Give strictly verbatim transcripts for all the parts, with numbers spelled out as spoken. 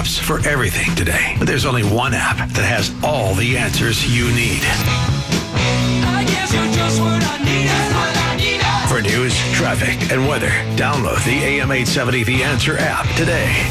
apps for everything today, but there's only one app that has all the answers you need. I guess you're just what I need. What I need. For news, traffic, and weather, download the A M eight seventy The Answer app today.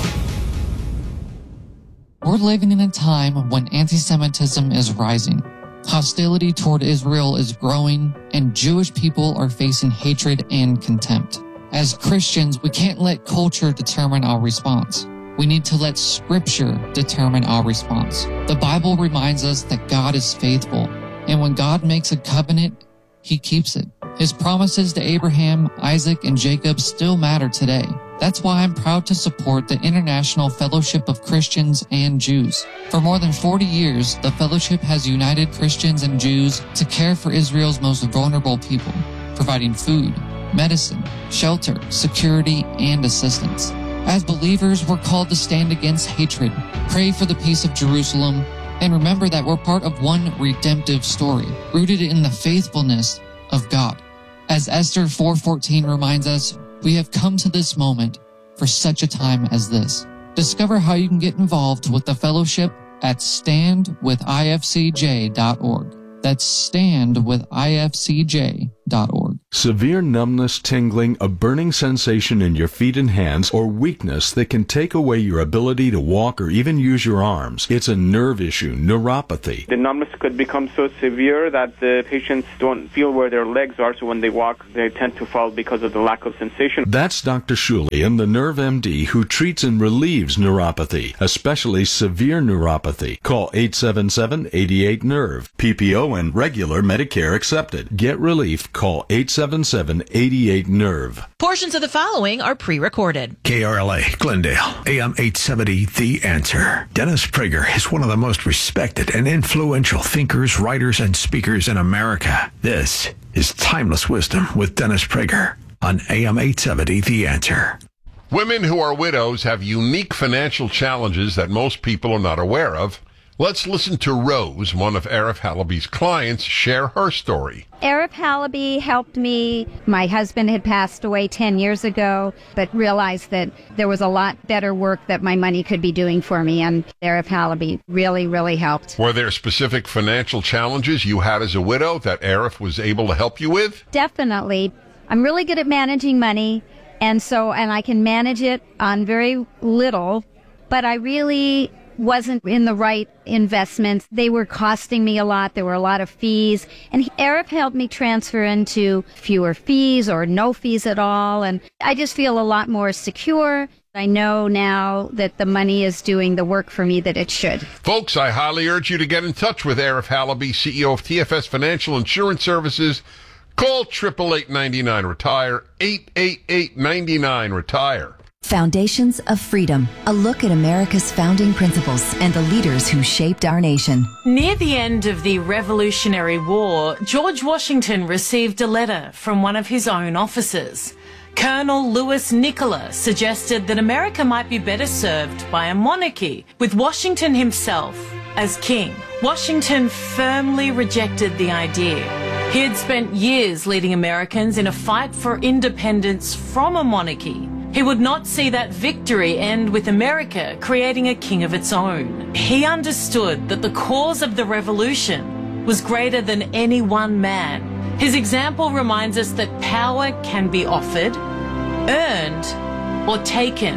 We're living in a time when anti-Semitism is rising. Hostility toward Israel is growing, and Jewish people are facing hatred and contempt. As Christians, we can't let culture determine our response. We need to let Scripture determine our response. The Bible reminds us that God is faithful, and when God makes a covenant, He keeps it. His promises to Abraham, Isaac, and Jacob still matter today. That's why I'm proud to support the International Fellowship of Christians and Jews. For more than forty years, the fellowship has united Christians and Jews to care for Israel's most vulnerable people, providing food, medicine, shelter, security, and assistance. As believers, we're called to stand against hatred, pray for the peace of Jerusalem, and remember that we're part of one redemptive story, rooted in the faithfulness of God. As Esther four fourteen reminds us, we have come to this moment for such a time as this. Discover how you can get involved with the fellowship at stand with I F C J dot org. That's stand with I F C J dot org. Severe numbness, tingling, a burning sensation in your feet and hands, or weakness that can take away your ability to walk or even use your arms. It's a nerve issue, neuropathy. The numbness could become so severe that the patients don't feel where their legs are, so when they walk, they tend to fall because of the lack of sensation. That's Doctor Shulian, the Nerve M D, who treats and relieves neuropathy, especially severe neuropathy. Call eight seven seven, eight eight, nerve. P P O and regular Medicare accepted. Get relief. Call eight seven seven, eight eight, nerve. Portions of the following are pre-recorded. K R L A, Glendale, A M eight seventy, The Answer. Dennis Prager is one of the most respected and influential thinkers, writers, and speakers in America. This is Timeless Wisdom with Dennis Prager on A M eight seventy, The Answer. Women who are widows have unique financial challenges that most people are not aware of. Let's listen to Rose, one of Arif Halaby's clients, share her story. Arif Halaby helped me. My husband had passed away ten years ago, but realized that there was a lot better work that my money could be doing for me, and Arif Halaby really, really helped. Were there specific financial challenges you had as a widow that Arif was able to help you with? Definitely. I'm really good at managing money, and so, and I can manage it on very little, but I really wasn't in the right investments. They were costing me a lot. There were a lot of fees. And Arif helped me transfer into fewer fees or no fees at all. And I just feel a lot more secure. I know now that the money is doing the work for me that it should. Folks, I highly urge you to get in touch with Arif Halaby, C E O of T F S Financial Insurance Services. Call eight eight eight, nine nine, retire, eight eight eight, nine nine, retire. Foundations of Freedom, a look at America's founding principles and the leaders who shaped our nation. Near the end of the Revolutionary War, George Washington received a letter from one of his own officers. Colonel Louis Nicola suggested that America might be better served by a monarchy, with Washington himself as king. Washington firmly rejected the idea. He had spent years leading Americans in a fight for independence from a monarchy. He would not see that victory end with America creating a king of its own. He understood that the cause of the revolution was greater than any one man. His example reminds us that power can be offered, earned, or taken.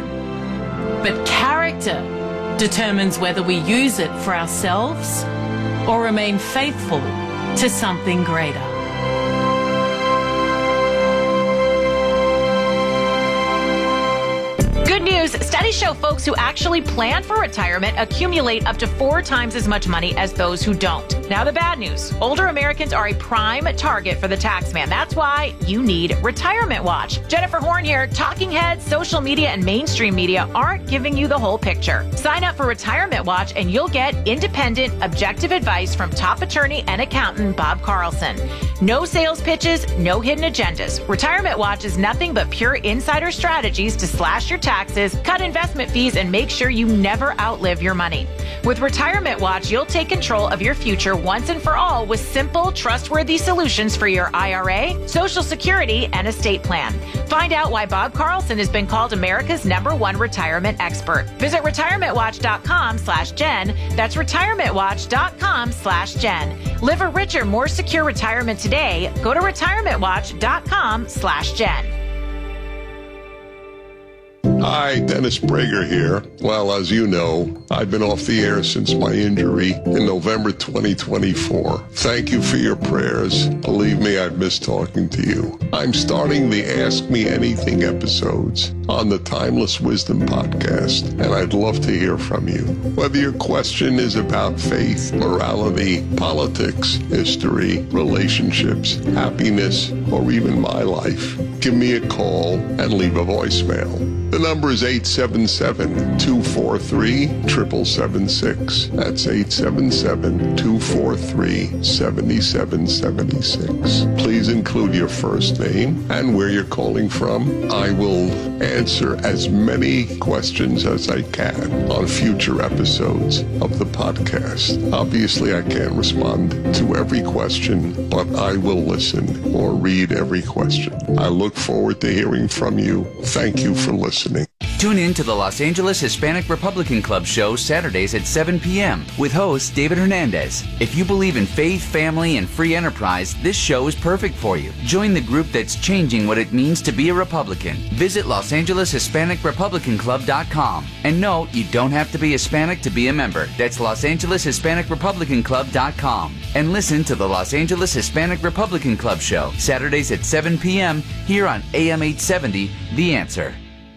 But character determines whether we use it for ourselves or remain faithful to something greater. Good news, studies show folks who actually plan for retirement accumulate up to four times as much money as those who don't. Now the bad news, older Americans are a prime target for the tax man. That's why you need Retirement Watch. Jennifer Horn here. Talking heads, social media, and mainstream media aren't giving you the whole picture. Sign up for Retirement Watch and you'll get independent, objective advice from top attorney and accountant Bob Carlson. No sales pitches, no hidden agendas. Retirement Watch is nothing but pure insider strategies to slash your taxes, cut investments, investment fees and make sure you never outlive your money. With Retirement Watch, you'll take control of your future once and for all with simple, trustworthy solutions for your I R A, Social Security, and estate plan. Find out why Bob Carlson has been called America's number one retirement expert. Visit retirementwatch.com slash Jen. That's retirementwatch.com slash Jen. Live a richer, more secure retirement today. Go to retirementwatch.com slash Jen. Hi, Dennis Prager here. Well, as you know, I've been off the air since my injury in November twenty twenty-four. Thank you for your prayers. Believe me, I've missed talking to you. I'm starting the Ask Me Anything episodes on the Timeless Wisdom podcast, and I'd love to hear from you. Whether your question is about faith, morality, politics, history, relationships, happiness, or even my life, give me a call and leave a voicemail. The number is eight seven seven, two four three, seven seven seven six. That's eight seven seven, two four three, seven seven seven six. Please include your first name and where you're calling from. I will answer as many questions as I can on future episodes of the podcast. Obviously, I can't respond to every question, but I will listen or read every question. I look forward to hearing from you. Thank you for listening. Tune in to the Los Angeles Hispanic Republican Club show Saturdays at seven p.m. with host David Hernandez. If you believe in faith, family, and free enterprise, this show is perfect for you. Join the group that's changing what it means to be a Republican. Visit Los Angeles Hispanic Republican Club dot com. And no, you don't have to be Hispanic to be a member. That's Los Angeles Hispanic Republican Club dot com. And listen to the Los Angeles Hispanic Republican Club show Saturdays at seven p.m. here on A M eight seventy, The Answer.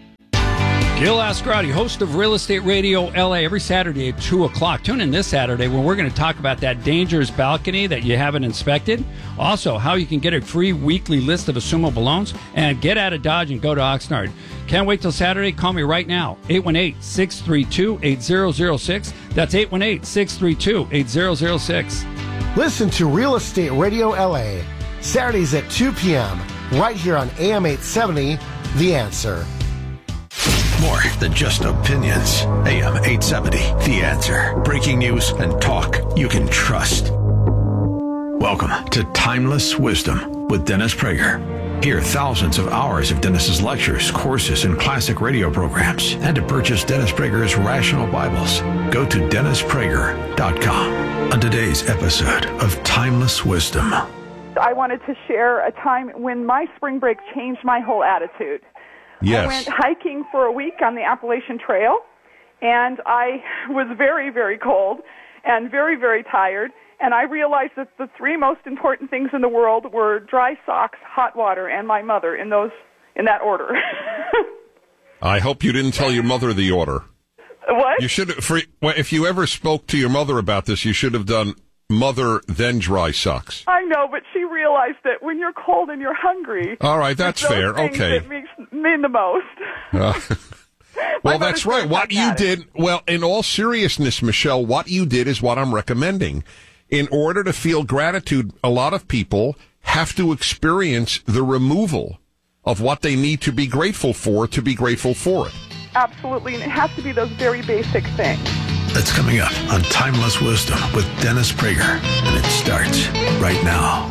Gil Ascarati, host of Real Estate Radio L A, every Saturday at two o'clock. Tune in this Saturday when we're going to talk about that dangerous balcony that you haven't inspected. Also, how you can get a free weekly list of assumable loans and get out of Dodge and go to Oxnard. Can't wait till Saturday? Call me right now, eight one eight, six three two, eight zero zero six. That's eight one eight, six three two, eight zero zero six. Listen to Real Estate Radio L A, Saturdays at two p.m., right here on A M eight seventy, The Answer. More than just opinions. A M eight seventy, The Answer. Breaking news and talk you can trust. Welcome to Timeless Wisdom with Dennis Prager. Hear thousands of hours of Dennis's lectures, courses, and classic radio programs. And to purchase Dennis Prager's Rational Bibles, go to dennis prager dot com. On today's episode of Timeless Wisdom. I wanted to share a time when my spring break changed my whole attitude. Yes. I went hiking for a week on the Appalachian Trail, and I was very, very cold and very, very tired, and I realized that the three most important things in the world were dry socks, hot water, and my mother, in those in that order. I hope you didn't tell your mother the order. What? You should, for, if you ever spoke to your mother about this, you should have done mother, then dry socks. I know, but she realized that when you're cold and you're hungry... All right, that's fair. Okay. It makes mean the most. Uh, well, that's right. What you did, well, in all seriousness, Michelle, what you did is what I'm recommending. In order to feel gratitude, a lot of people have to experience the removal of what they need to be grateful for to be grateful for it. Absolutely, and it has to be those very basic things. That's coming up on Timeless Wisdom with Dennis Prager, and it starts right now.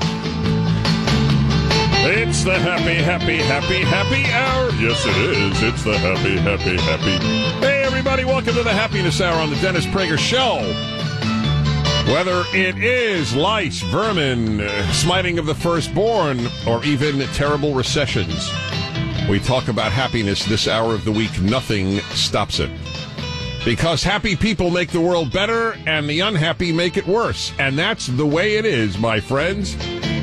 It's the happy, happy, happy, happy hour. Yes, it is. It's the happy, happy, happy. Hey, everybody, welcome to the Happiness Hour on the Dennis Prager Show. Whether it is lice, vermin, uh, smiting of the firstborn, or even terrible recessions, we talk about happiness this hour of the week. Nothing stops it. Because happy people make the world better, and the unhappy make it worse. And that's the way it is, my friends.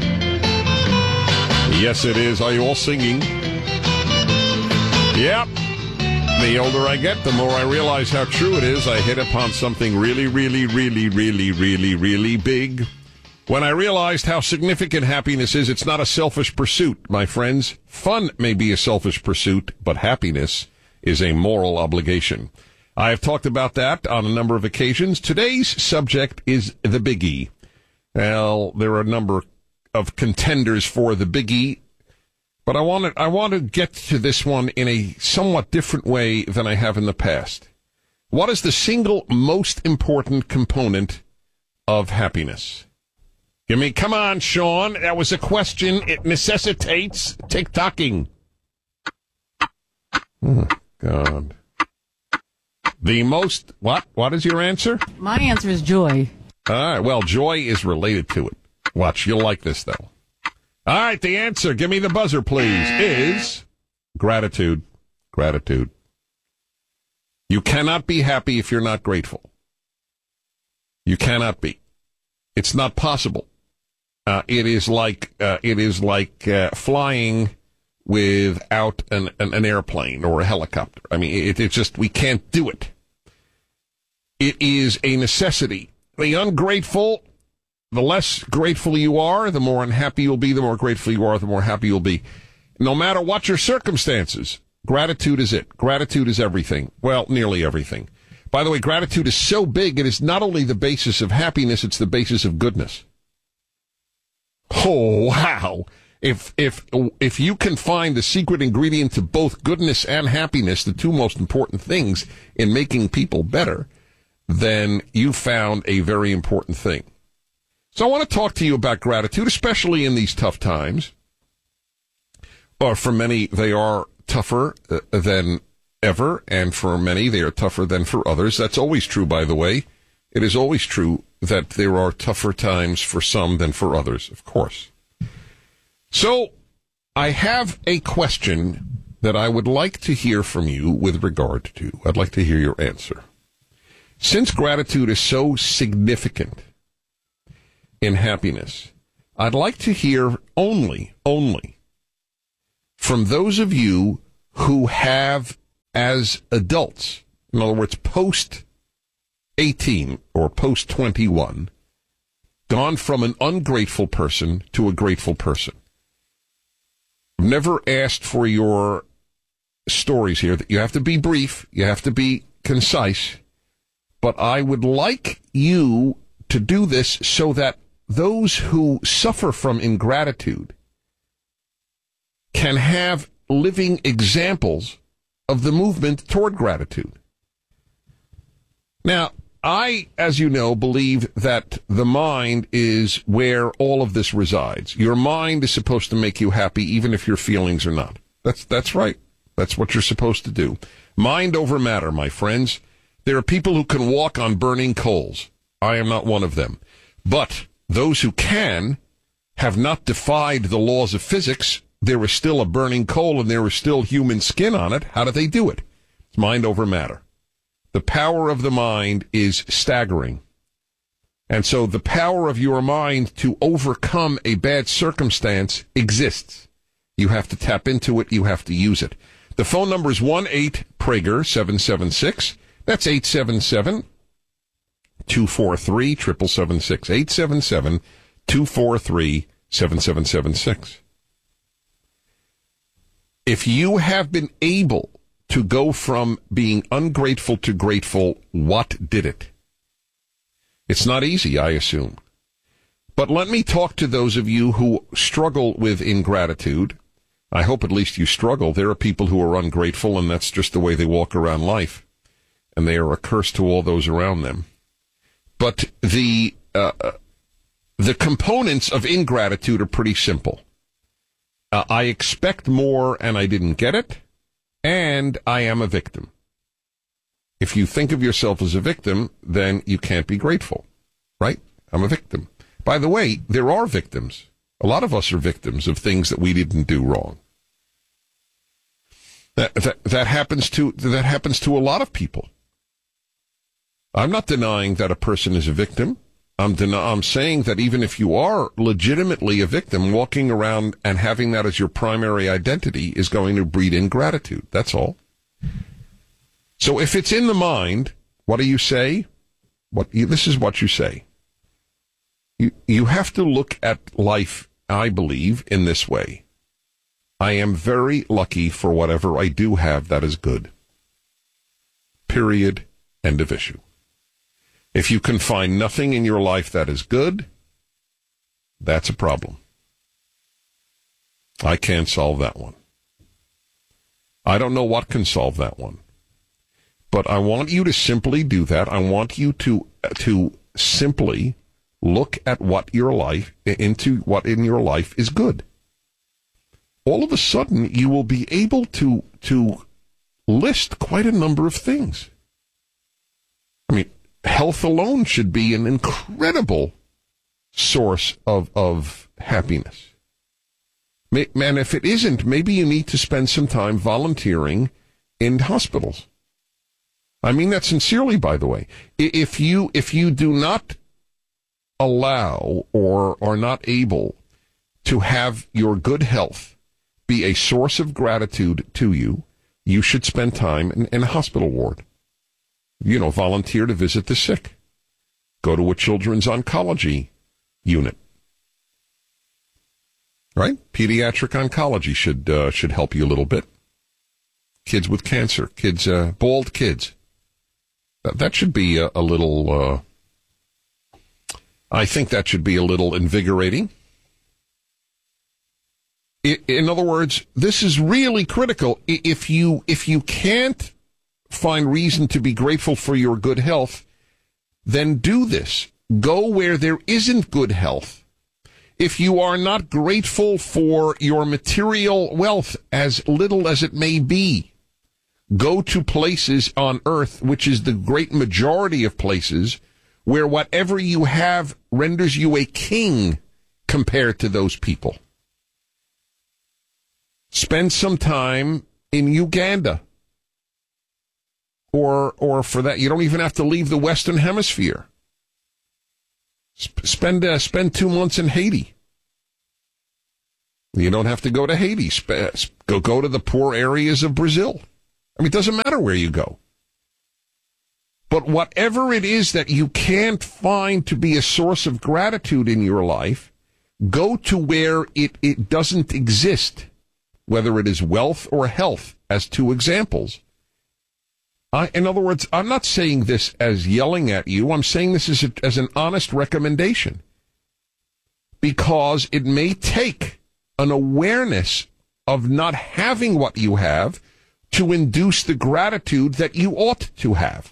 Yes, it is. Are you all singing? Yep. The older I get, the more I realize how true it is. I hit upon something really, really, really, really, really, really big. When I realized how significant happiness is, it's not a selfish pursuit, my friends. Fun may be a selfish pursuit, but happiness is a moral obligation. I have talked about that on a number of occasions. Today's subject is the biggie. Well, there are a number of contenders for the biggie. But I want to, I want to get to this one in a somewhat different way than I have in the past. What is the single most important component of happiness? Give me, come on, Sean. That was a question. It necessitates tick-tocking. Oh, God. The most, what? What is your answer? My answer is joy. All right, well, joy is related to it. Watch, you'll like this, though. All right, the answer, give me the buzzer, please, is gratitude. Gratitude. You cannot be happy if you're not grateful. You cannot be. It's not possible. Uh, it is like uh, it is like uh, flying without an, an, an airplane or a helicopter. I mean, it, it's just, we can't do it. It is a necessity. The ungrateful, the less grateful you are, the more unhappy you'll be. The more grateful you are, the more happy you'll be. No matter what your circumstances, gratitude is it. Gratitude is everything. Well, nearly everything. By the way, gratitude is so big, it is not only the basis of happiness, it's the basis of goodness. Oh, wow. If if if you can find the secret ingredient to both goodness and happiness, the two most important things in making people better, then you found a very important thing. So I want to talk to you about gratitude, especially in these tough times. Or for many, they are tougher uh, than ever, and for many, they are tougher than for others. That's always true, by the way. It is always true that there are tougher times for some than for others, of course. So, I have a question that I would like to hear from you with regard to. I'd like to hear your answer. Since gratitude is so significant in happiness, I'd like to hear only, only, from those of you who have, as adults, in other words, post eighteen or post twenty-one, gone from an ungrateful person to a grateful person. I've never asked for your stories here. You have to be brief. You have to be concise. But I would like you to do this so that those who suffer from ingratitude can have living examples of the movement toward gratitude. Now, I, as you know, believe that the mind is where all of this resides. Your mind is supposed to make you happy even if your feelings are not. That's that's right. That's what you're supposed to do. Mind over matter, my friends. There are people who can walk on burning coals. I am not one of them. But those who can have not defied the laws of physics. There is still a burning coal and there is still human skin on it. How do they do it? It's mind over matter. The power of the mind is staggering. And so the power of your mind to overcome a bad circumstance exists. You have to tap into it. You have to use it. The phone number is one eight Prager seven seven six. That's eight seven seven, two four three, seven seven seven six. eight seven seven, two four three, seven seven seven six. If you have been able to go from being ungrateful to grateful, what did it? It's not easy, I assume. But let me talk to those of you who struggle with ingratitude. I hope at least you struggle. There are people who are ungrateful, and that's just the way they walk around life. And they are a curse to all those around them. But the uh, the components of ingratitude are pretty simple. Uh, I expect more, and I didn't get it. And I am a victim. If you think of yourself as a victim, then you can't be grateful, right? I'm a victim. By the way, there are victims. A lot of us are victims of things that we didn't do wrong. That that, that happens to that happens to a lot of people. I'm not denying that a person is a victim. I'm den- I'm saying that even if you are legitimately a victim, walking around and having that as your primary identity is going to breed ingratitude. That's all. So if it's in the mind, what do you say? What you, this is what you say. You you have to look at life, I believe, in this way. I am very lucky for whatever I do have that is good. Period. End of issue. If you can find nothing in your life that is good, that's a problem. I can't solve that one. I don't know what can solve that one. But I want you to simply do that. I want you to to simply look at what your life, into what in your life is good. All of a sudden, you will be able to to list quite a number of things. I mean, health alone should be an incredible source of, of happiness. Man, if it isn't, maybe you need to spend some time volunteering in hospitals. I mean that sincerely, by the way. If you if you do not allow or are not able to have your good health be a source of gratitude to you, you should spend time in, in a hospital ward. You know, volunteer to visit the sick. Go to a children's oncology unit. Right? Pediatric oncology should uh, should help you a little bit. Kids with cancer, kids, uh, bald kids. That, that should be a, a little, uh, I think that should be a little invigorating. I, in other words, this is really critical. If you, if you can't find reason to be grateful for your good health, then do this. Go where there isn't good health. If you are not grateful for your material wealth, as little as it may be, go to places on earth, which is the great majority of places, where whatever you have renders you a king compared to those people. Spend some time in Uganda. Or, or for that, you don't even have to leave the Western Hemisphere. Spend uh, spend two months in Haiti. You don't have to go to Haiti. Sp- go go to the poor areas of Brazil. I mean, it doesn't matter where you go. But whatever it is that you can't find to be a source of gratitude in your life, go to where it, it doesn't exist, whether it is wealth or health, as two examples. I, in other words, I'm not saying this as yelling at you. I'm saying this as, a, as an honest recommendation. Because it may take an awareness of not having what you have to induce the gratitude that you ought to have.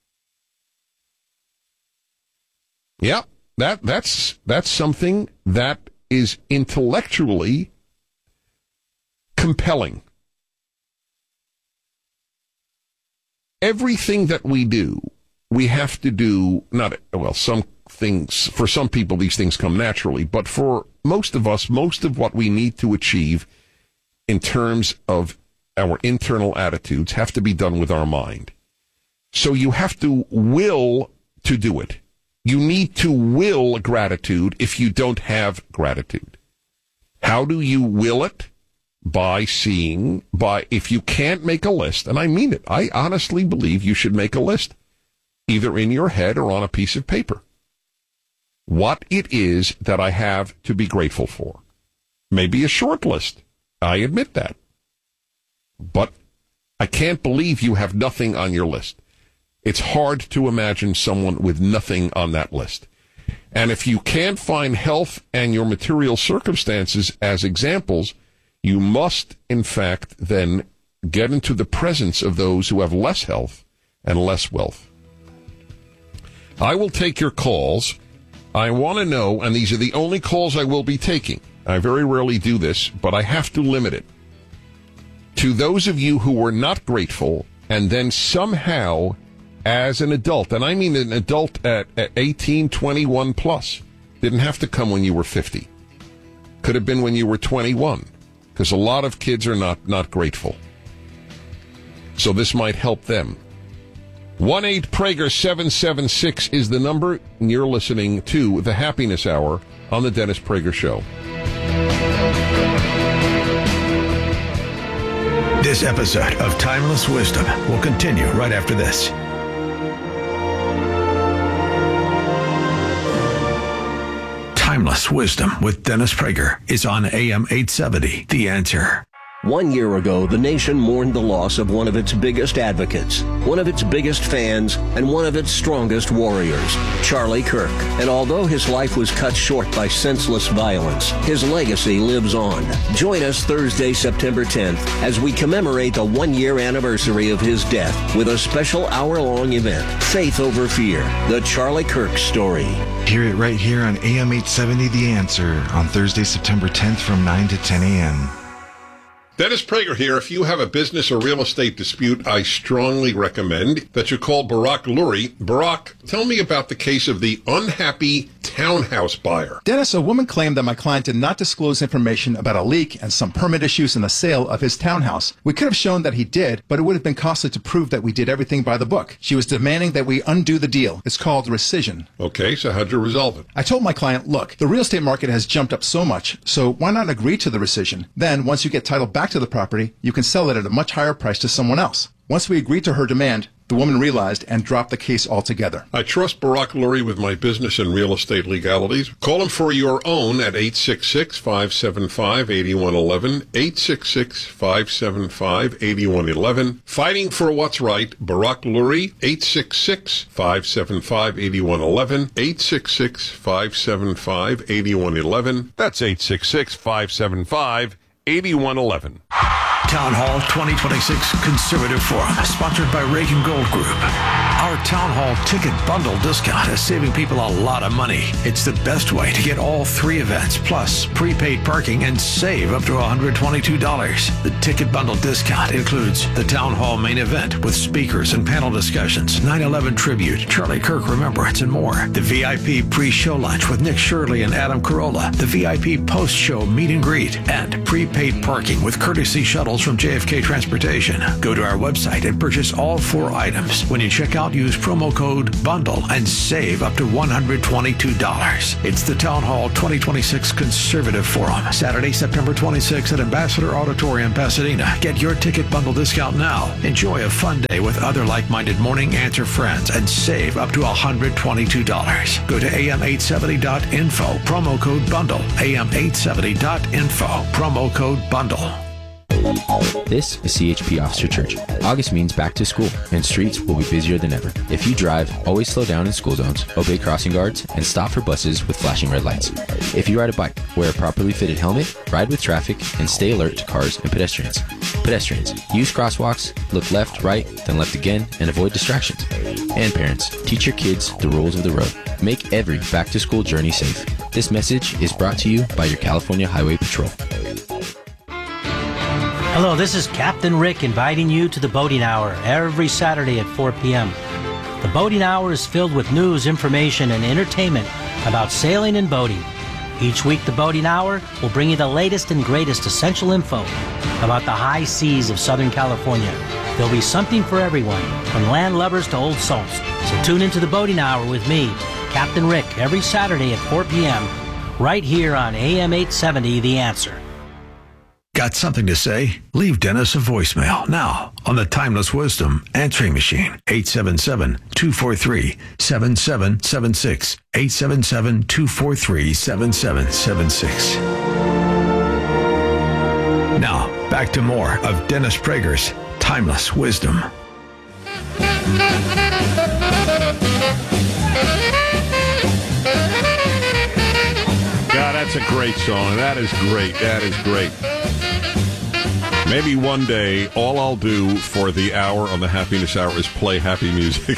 Yeah, that, that's, that's something that is intellectually compelling. Everything that we do, we have to do, not, well, some things, for some people these things come naturally, but for most of us, most of what we need to achieve in terms of our internal attitudes have to be done with our mind. So you have to will to do it. You need to will gratitude if you don't have gratitude. How do you will it? By seeing, by, if you can't make a list, and I mean it, I honestly believe you should make a list, either in your head or on a piece of paper. What it is that I have to be grateful for. Maybe a short list. I admit that. But I can't believe you have nothing on your list. It's hard to imagine someone with nothing on that list. And if you can't find health and your material circumstances as examples, you must, in fact, then get into the presence of those who have less health and less wealth. I will take your calls. I want to know, and these are the only calls I will be taking. I very rarely do this, but I have to limit it. To those of you who were not grateful, and then somehow, as an adult, and I mean an adult at, at eighteen, twenty-one plus, didn't have to come when you were fifty. Could have been when you were twenty-one. Because a lot of kids are not, not grateful. So this might help them. one eight Prager seven seven six is the number, and you're listening to The Happiness Hour on The Dennis Prager Show. This episode of Timeless Wisdom will continue right after this. Timeless Wisdom with Dennis Prager is on A M eight seventy, The Answer. One year ago, the nation mourned the loss of one of its biggest advocates, one of its biggest fans, and one of its strongest warriors, Charlie Kirk. And although his life was cut short by senseless violence, his legacy lives on. Join us Thursday, September tenth, as we commemorate the one-year anniversary of his death with a special hour-long event, Faith Over Fear, the Charlie Kirk story. Hear it right here on A M eight seventy The Answer on Thursday, September tenth from nine to ten a.m. Dennis Prager here. If you have a business or real estate dispute, I strongly recommend that you call Barak Lurie. Barak, tell me about the case of the unhappy townhouse buyer. Dennis, a woman claimed that my client did not disclose information about a leak and some permit issues in the sale of his townhouse. We could have shown that he did, but it would have been costly to prove that we did everything by the book. She was demanding that we undo the deal. It's called rescission. Okay, so how'd you resolve it? I told my client, look, the real estate market has jumped up so much, so why not agree to the rescission? Then, once you get title back to the property, you can sell it at a much higher price to someone else. Once we agreed to her demand, the woman realized and dropped the case altogether. I trust Barak Lurie with my business and real estate legalities. Call him for your own at eight six six, five seven five, eight one one one, eight six six, five seven five, eight one one one. Fighting for what's right, Barak Lurie, eight six six, five seven five, eight one one one, eight six six, five seven five, eight one one one. That's eight six six, five seven five, eight one one one. Town Hall twenty twenty-six Conservative Forum, sponsored by Reagan Gold Group. Our Town Hall ticket bundle discount is saving people a lot of money. It's the best way to get all three events, plus prepaid parking, and save up to one hundred twenty-two dollars. The ticket bundle discount includes the Town Hall main event with speakers and panel discussions, nine eleven tribute, Charlie Kirk Remembrance, and more. The V I P pre-show lunch with Nick Shirley and Adam Carolla. The V I P post-show meet and greet, and prepaid parking with courtesy shuttles from J F K Transportation. Go to our website and purchase all four items. When you check out, use promo code BUNDLE and save up to one hundred twenty-two dollars. It's the Town Hall twenty twenty-six Conservative Forum, Saturday, September twenty-sixth at Ambassador Auditorium, Pasadena. Get your ticket bundle discount now. Enjoy a fun day with other like-minded Morning Answer friends and save up to one hundred twenty-two dollars. Go to A M eight seventy dot info, promo code BUNDLE. A M eight seventy dot info, promo code BUNDLE. This is C H P Officer Church. August means back to school, and streets will be busier than ever. If you drive, always slow down in school zones, obey crossing guards, and stop for buses with flashing red lights. If you ride a bike, wear a properly fitted helmet, ride with traffic, and stay alert to cars and pedestrians. Pedestrians, use crosswalks, look left, right, then left again, and avoid distractions. And parents, teach your kids the rules of the road. Make every back-to-school journey safe. This message is brought to you by your California Highway Patrol. Hello, this is Captain Rick inviting you to the Boating Hour every Saturday at four p.m. The Boating Hour is filled with news, information, and entertainment about sailing and boating. Each week, the Boating Hour will bring you the latest and greatest essential info about the high seas of Southern California. There'll be something for everyone, from land lovers to old salts. So tune into the Boating Hour with me, Captain Rick, every Saturday at four p.m. right here on A M eight seventy, The Answer. Got something to say? Leave Dennis a voicemail now on the Timeless Wisdom answering machine. eight seven seven, two four three, seven seven seven six. eight seven seven, two four three, seven seven seven six. Now, back to more of Dennis Prager's Timeless Wisdom. God, that's a great song. That is great. That is great. Maybe one day, all I'll do for the hour on the Happiness Hour is play happy music.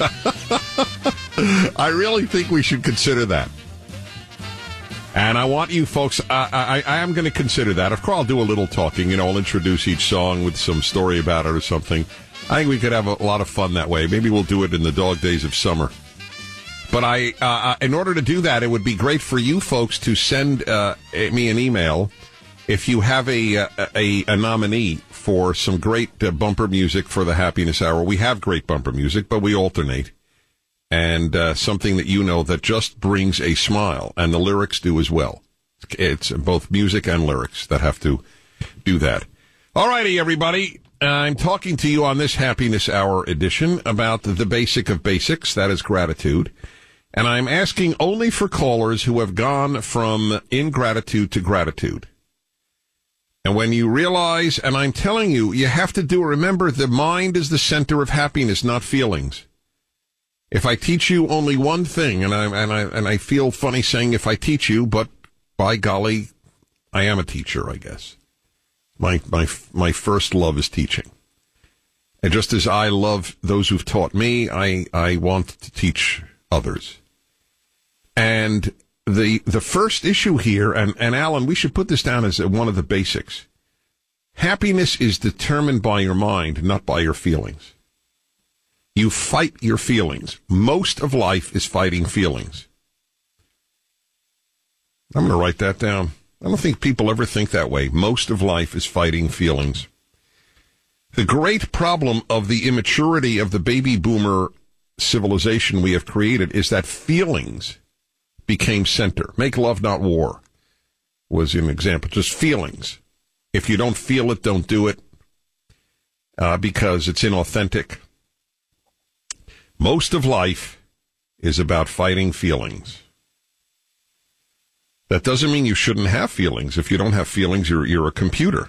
I really think we should consider that. And I want you folks, I, I, I am going to consider that. Of course, I'll do a little talking. You know, I'll introduce each song with some story about it or something. I think we could have a lot of fun that way. Maybe we'll do it in the dog days of summer. But I, uh, in order to do that, it would be great for you folks to send uh, me an email if you have a, a, a nominee for some great uh, bumper music for the Happiness Hour. We have great bumper music, but we alternate. And uh, something that you know that just brings a smile, and the lyrics do as well. It's both music and lyrics that have to do that. All righty, everybody. I'm talking to you on this Happiness Hour edition about the basic of basics, that is gratitude. And I'm asking only for callers who have gone from ingratitude to gratitude. And when you realize, and I'm telling you, you have to do, remember, the mind is the center of happiness, not feelings. If I teach you only one thing, and I and I and I feel funny saying if I teach you, but by golly, I am a teacher, I guess. My my my first love is teaching. And just as I love those who've taught me, I, I want to teach others. And the the first issue here, and, and Alan, we should put this down as one of the basics. Happiness is determined by your mind, not by your feelings. You fight your feelings. Most of life is fighting feelings. I'm going to write that down. I don't think people ever think that way. Most of life is fighting feelings. The great problem of the immaturity of the baby boomer civilization we have created is that feelings became center. Make love, not war was an example. Just feelings. If you don't feel it, don't do it uh, because it's inauthentic. Most of life is about fighting feelings. That doesn't mean you shouldn't have feelings. If you don't have feelings, you're you're a computer.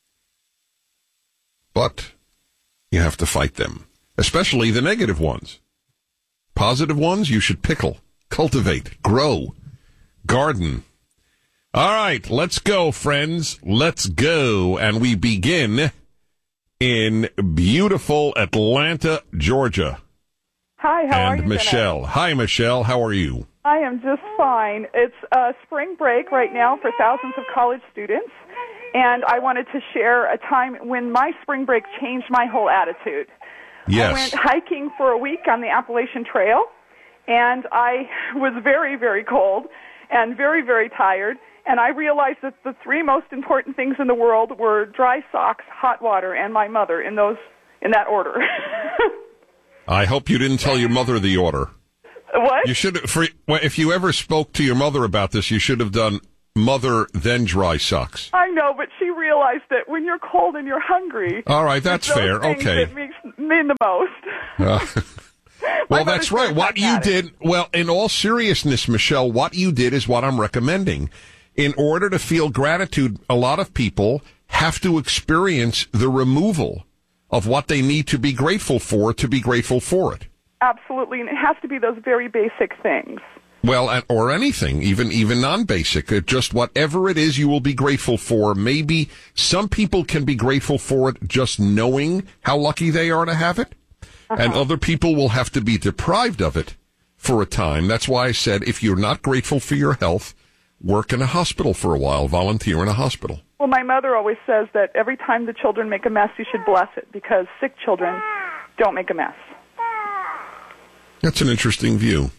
But you have to fight them, especially the negative ones. Positive ones, you should pickle, cultivate, grow, garden. All right, let's go, friends. Let's go. And we begin in beautiful Atlanta, Georgia. Hi, how are you? And Michelle. Dennis? Hi, Michelle. How are you? I am just fine. It's uh, spring break right now for thousands of college students, and I wanted to share a time when my spring break changed my whole attitude. Yes. I went hiking for a week on the Appalachian Trail, and I was very, very cold and very, very tired, and I realized that the three most important things in the world were dry socks, hot water, and my mother, in those in that order. I hope you didn't tell your mother the order. What? You should, for, if you ever spoke to your mother about this, you should have done mother, then dry socks. I know, but she realized that when you're cold and you're hungry... All right, that's those fair. things Okay. It makes mean the most. Uh, well, that's right. What you did, well, in all seriousness, Michelle, what you did is what I'm recommending. In order to feel gratitude, a lot of people have to experience the removal of what they need to be grateful for to be grateful for it. Absolutely, and it has to be those very basic things. Well, or anything, even even non-basic. It just whatever it is you will be grateful for. Maybe some people can be grateful for it just knowing how lucky they are to have it. Uh-huh. And other people will have to be deprived of it for a time. That's why I said if you're not grateful for your health, work in a hospital for a while, volunteer in a hospital. Well, my mother always says that every time the children make a mess, you should bless it, because sick children don't make a mess. That's an interesting view.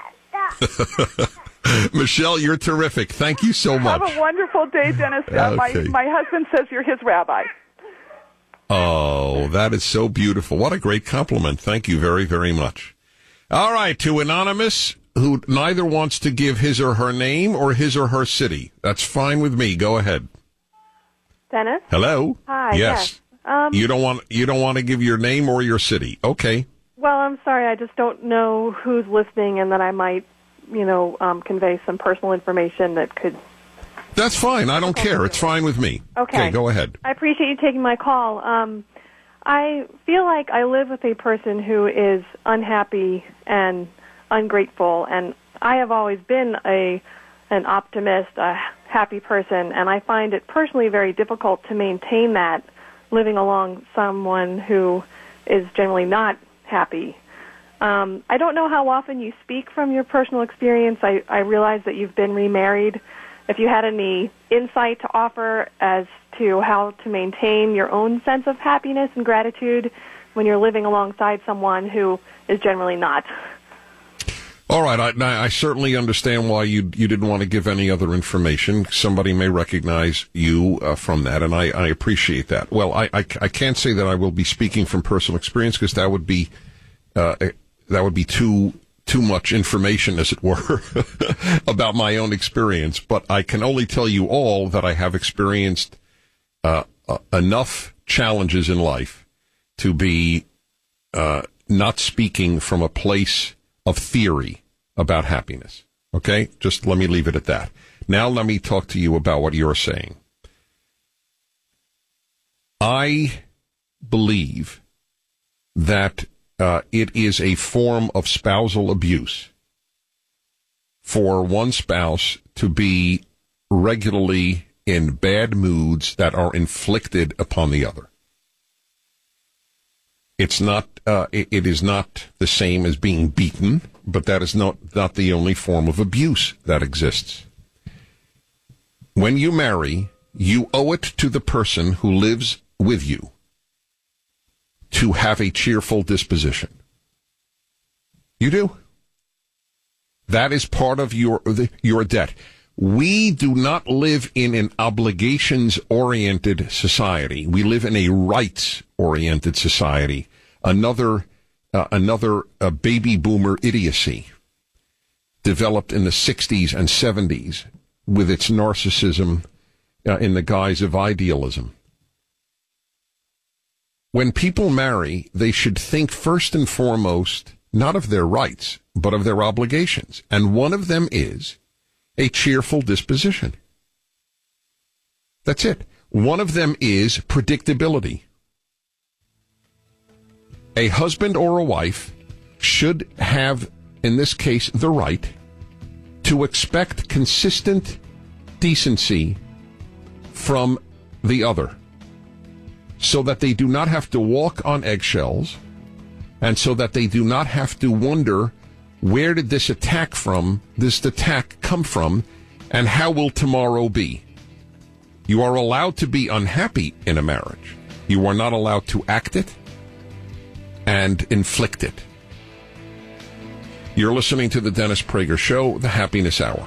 Michelle, you're terrific. Thank you so much. Have a wonderful day, Dennis. Uh, my, Okay. my husband says you're his rabbi. Oh, that is so beautiful. What a great compliment. Thank you very, very much. All right, to Anonymous, who neither wants to give his or her name or his or her city. That's fine with me. Go ahead. Dennis? Hello? Hi, Yes. yes. Um, You don't want you don't want to give your name or your city. Okay. Well, I'm sorry, I just don't know who's listening, and that I might, you know, um, convey some personal information that could... That's fine. I don't care. It's fine with me. Okay. go ahead. I appreciate you taking my call. Um, I feel like I live with a person who is unhappy and ungrateful, and I have always been a an optimist, a happy person, and I find it personally very difficult to maintain that living along someone who is generally not happy. Um, I don't know how often you speak from your personal experience. I, I realize that you've been remarried. If you had any insight to offer as to how to maintain your own sense of happiness and gratitude when you're living alongside someone who is generally not. All right, I, I certainly understand why you you didn't want to give any other information. Somebody may recognize you uh, from that, and I, I appreciate that. Well, I, I, I can't say that I will be speaking from personal experience because that would be uh, that would be too too much information, as it were, about my own experience. But I can only tell you all that I have experienced uh, uh, enough challenges in life to be uh, not speaking from a place of theory about happiness. Okay? Just let me leave it at that. Now let me talk to you about what you're saying. I believe that uh, it is a form of spousal abuse for one spouse to be regularly in bad moods that are inflicted upon the other. It's not, uh, it, it is not the same as being beaten, but that is not, not the only form of abuse that exists. When you marry, you owe it to the person who lives with you to have a cheerful disposition. You do. That is part of your, your debt. We do not live in an obligations-oriented society. We live in a rights-oriented society. Another, uh, another uh, baby boomer idiocy developed in the sixties and seventies with its narcissism uh, in the guise of idealism. When people marry, they should think first and foremost not of their rights, but of their obligations. And one of them is a cheerful disposition. That's it. One of them is predictability. A husband or a wife should have, in this case, the right to expect consistent decency from the other, so that they do not have to walk on eggshells, and so that they do not have to wonder, where did this attack from, this attack come from, and how will tomorrow be? You are allowed to be unhappy in a marriage. You are not allowed to act it and inflict it. You're listening to the Dennis Prager Show, the Happiness Hour.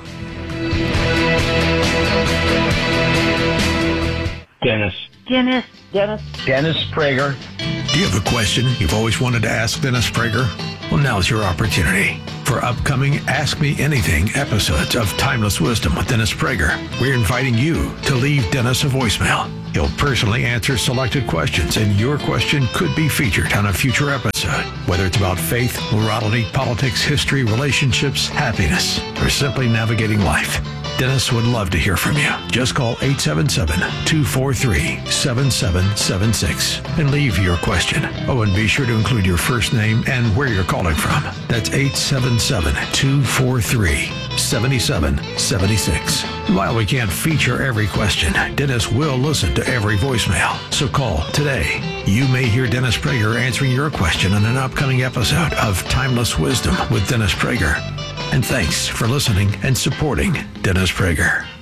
Dennis. Dennis. Dennis. Dennis Prager. Do you have a question you've always wanted to ask Dennis Prager? Well, now's your opportunity. For upcoming Ask Me Anything episodes of Timeless Wisdom with Dennis Prager, we're inviting you to leave Dennis a voicemail. He'll personally answer selected questions, and your question could be featured on a future episode. Whether it's about faith, morality, politics, history, relationships, happiness, or simply navigating life, Dennis would love to hear from you. Just call eight seven seven, two four three, seven seven seven six and leave your question. Oh, and be sure to include your first name and where you're calling from. That's eight seven seven, two four three, seven seven seven six. While we can't feature every question, Dennis will listen to every voicemail. So call today. You may hear Dennis Prager answering your question on an upcoming episode of Timeless Wisdom with Dennis Prager. And thanks for listening and supporting Dennis Prager.